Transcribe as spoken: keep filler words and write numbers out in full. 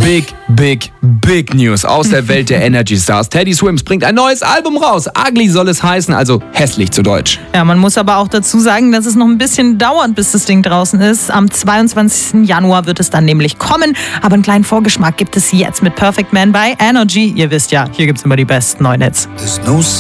Big, big, big News aus der Welt der Energy Stars. Teddy Swims bringt ein neues Album raus. Ugly soll es heißen, also hässlich zu Deutsch. Ja, man muss aber auch dazu sagen, dass es noch ein bisschen dauert, bis das Ding draußen ist. Am zweiundzwanzigsten Januar wird es dann nämlich kommen. Aber einen kleinen Vorgeschmack gibt es jetzt mit Perfect Man bei Energy. Ihr wisst ja, hier gibt es immer die besten neuen Hits.